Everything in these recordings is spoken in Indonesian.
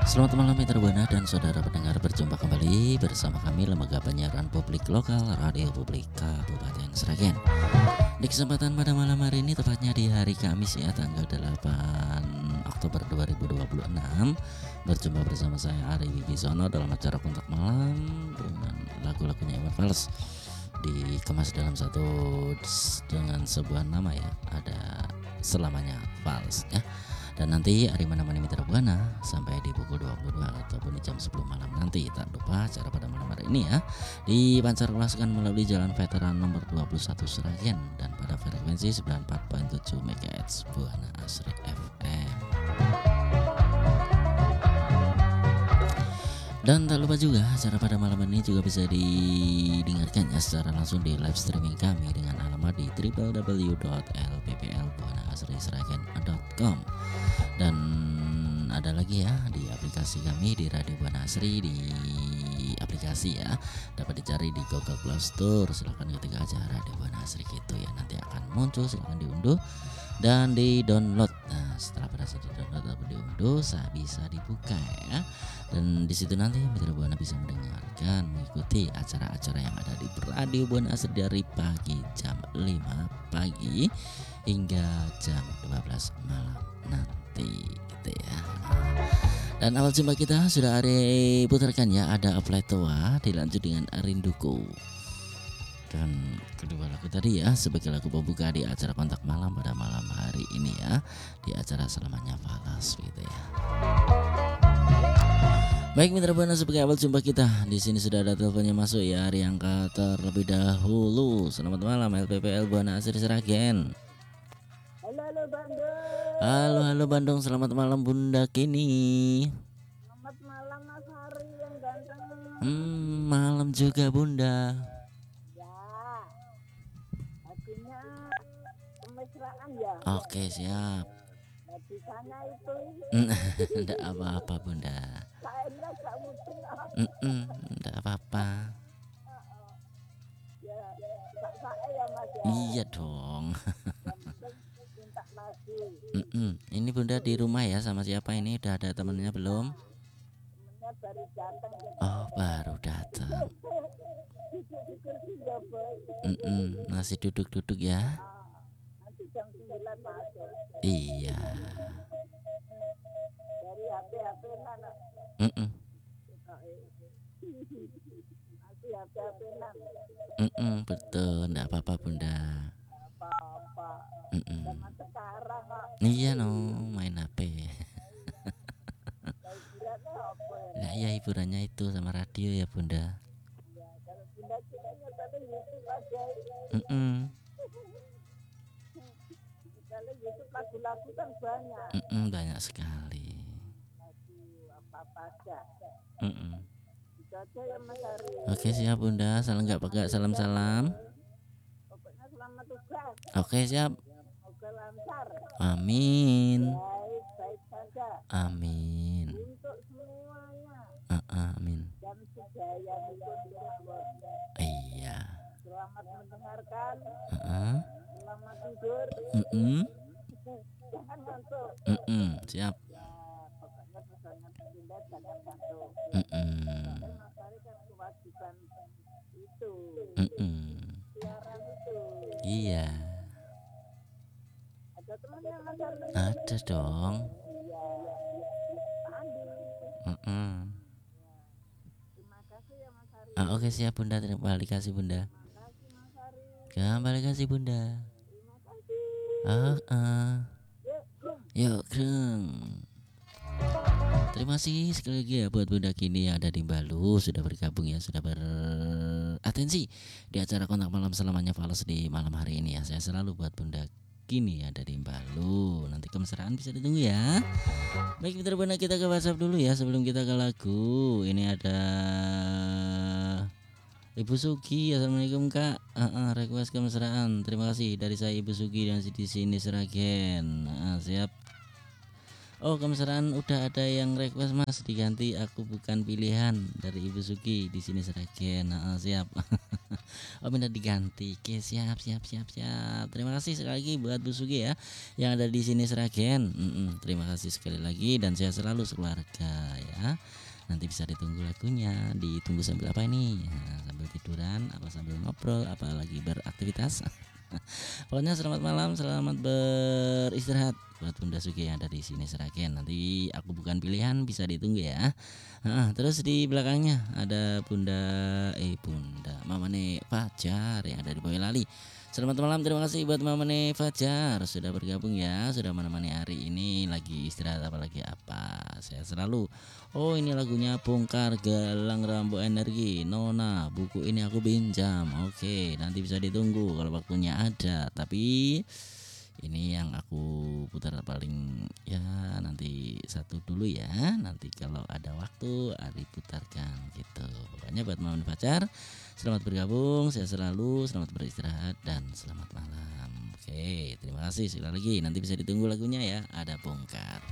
Selamat malam Mitra Buana dan saudara pendengar, berjumpa kembali bersama kami Lembaga Penyiaran Publik Lokal Radio Publik Kabupaten Sragen. Di kesempatan pada malam hari ini, tepatnya di hari Kamis ya, tanggal 8 Oktober 2026, berjumpa bersama saya Ari Wibisono dalam acara Kontak Malam dengan lagu-lagunya Iwan Fals, dikemas dalam satu dengan sebuah nama ya, ada Selamanya Fals ya. Dan nanti Ari menemani Mitra Buana sampai di pukul 22 ataupun di jam 10 malam nanti. Tak lupa acara pada malam hari ini ya dipancarkan melalui Jalan Veteran nomor 21 Sragen dan pada frekuensi 94.7 MHz Buana Asri FM. Dan tak lupa juga acara pada malam ini juga bisa didengarkan ya secara langsung di live streaming kami dengan alamat di www.lppl.buanaasrisragen.com. Dan ada lagi ya di aplikasi kami di Radio Buana Asri, di aplikasi ya dapat dicari di Google Play Store. Silahkan ketik aja Radio Buana Asri gitu ya, nanti akan muncul, silahkan diunduh dan di download. Nah setelah berhasil di download atau diunduh bisa dibuka ya, dan di situ nanti Mitra Buana bisa mendengarkan, mengikuti acara-acara yang ada di Radio Buana Asri dari pagi jam 5 pagi hingga jam 12 malam nanti gitu ya. Dan awal jumpa kita sudah Ari putarkan ya, ada Apletoa dilanjut dengan Rinduku. Dan kedua lagu tadi ya sebagai lagu pembuka di acara Kontak Malam pada malam hari ini ya, di acara Selamanya Fals gitu ya. Baik Mitra Buana, sebagai awal jumpa kita di sini sudah ada teleponnya masuk ya, Ari angkat terlebih dahulu. Selamat malam LPPL Buana Asri Sragen. Halo Bandung. Halo Bandung, selamat malam Bunda Kini. Selamat malam Mas Hari yang ganteng. Malam juga Bunda. Ya, lagunya kemesraan ya. Oke siap. Di sana itu. Enggak apa-apa Bunda. Saya gak mungkin. Enggak apa-apa. Ya, saya ya Mas ya. Iya dong. Minta lagu. Ini Bunda di rumah ya, sama siapa ini? Udah ada temennya belum? Temennya baru datang. Oh baru datang. Duduk di kursi ya Boy. Masih duduk-duduk ya? Nanti jam 9 masuk. Iya. Dari HP anak. Nanti HP anak. Betul, enggak apa-apa Bunda. Apa-apa. Zaman sekarang kok. Iya no, main HP. Hiburannya apa ya? Nah iya hiburannya itu sama radio ya Bunda. Ya, kalau Bunda kita nyetelin YouTube aja. Kalau YouTube lagu-lagu kan banyak. Banyak sekali. Lagu apa-apa aja. Itu aja ya Mas Hari. Oke siap Bunda, salam nggak pakai salam-salam. Pokoknya selamat tugas. Oke siap. Semoga lancar. Amin. Baik saja. Amin. Untuk semuanya. Amin. Dan sejaya hidup. Iya. Selamat mendengarkan. Selamat tidur. Jangan ngantuk. Siap. Ya, pokoknya pesannya Bunda jangan ngantuk. Mas Ari kan kewajiban itu. Siaran itu. Iya. Ada temannya Mas Ari? Ada dong. Iya. Pak Andi. Terima kasih ya Mas Ari. Oke siap Bunda, terima kasih Bunda. Terima kasih Mas Ari. Kembali kasih Bunda. Terima kasih. Yuk Kreng. Terima kasih sekali lagi ya buat Bunda Kini yang ada di Balu, sudah bergabung ya, sudah beratensi di acara Kontak Malam Selamanya Fals di malam hari ini ya. Saya selalu buat Bunda Kini ada di Balu. Nanti kemesraan bisa ditunggu ya. Baik Mitra Buana, kita ke WhatsApp dulu ya sebelum kita ke lagu. Ini ada Ibu Sugi, assalamualaikum Kak. Request kemesraan. Terima kasih dari saya Ibu Sugi dan di sini Sragen. Siap. Oh, kemesraan udah ada yang request Mas diganti aku bukan pilihan dari Ibu Suki di sini Sragen. Siap. Oh, minta diganti. Oke, siap. Terima kasih sekali lagi buat Bu Suki ya yang ada di sini Sragen. Terima kasih sekali lagi dan sehat selalu sekeluarga ya. Nanti bisa ditunggu lagunya. Ditunggu sambil apa ini? Sambil tiduran, apa sambil ngobrol, apa lagi beraktivitas. Pokoknya selamat malam, selamat beristirahat buat Bunda Suki yang ada di sini Sragen. Nanti aku bukan pilihan, bisa ditunggu ya. Terus di belakangnya ada Bunda Mamane Fajar yang ada di Boyolali. Selamat malam, terima kasih buat Mamane Fajar sudah bergabung ya, sudah menemani hari ini lagi istirahat apalagi apa. Saya selalu. Oh, ini lagunya Bongkar Galang Rambo Energi. Nona, buku ini aku pinjam. Oke, nanti bisa ditunggu kalau waktunya ada. Tapi ini yang aku putar paling ya nanti satu dulu ya. Nanti kalau ada waktu diputarkan gitu. Pokoknya buat Mamane Fajar, selamat bergabung, sehat selalu, selamat beristirahat dan selamat malam. Oke, terima kasih sekali lagi. Nanti bisa ditunggu lagunya ya. Ada Bongkar.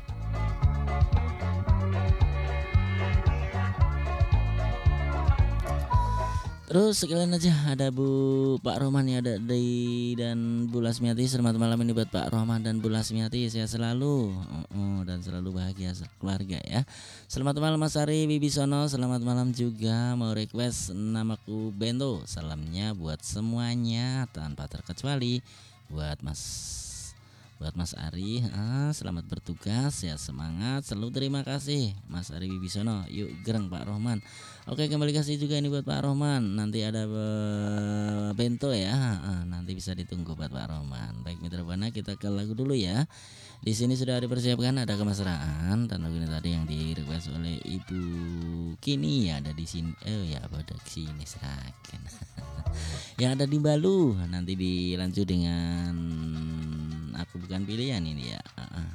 Terus sekalian aja ada Pak Rohman ya, ada dan Bu Lasmiati. Selamat malam ini buat Pak Rohman dan Bu Lasmiati, sehat selalu dan selalu bahagia keluarga ya. Selamat malam Mas Ari Wibisono, selamat malam juga. Mau request namaku Bento, salamnya buat semuanya tanpa terkecuali buat Mas Ari. Selamat bertugas ya, semangat selalu, terima kasih Mas Ari Wibisono. Yuk gereng Pak Rohman. Oke, kembali kasih juga ini buat Pak Rohman. Nanti ada Bento ya. Nanti bisa ditunggu buat Pak Rohman. Baik mitra Buana, kita ke lagu dulu ya. Di sini sudah dipersiapkan ada kemesraan dan lagu ini tadi yang di request oleh Ibu Kini ya, ada di sini. Ya pada sini Sragen. Yang ada di Balu. Nanti dilanjut dengan Aku Bukan Pilihan ini ya.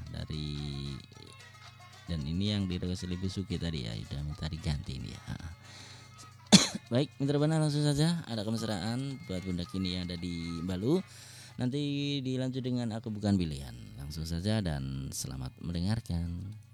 Dan ini yang direquest oleh Ibu Suki tadi ya, udah minta diganti ini ya. Baik mitra Buana, langsung saja ada kemesraan buat Bunda Kini yang ada di Balu. Nanti dilanjut dengan Aku Bukan Pilihan. Langsung saja dan selamat mendengarkan.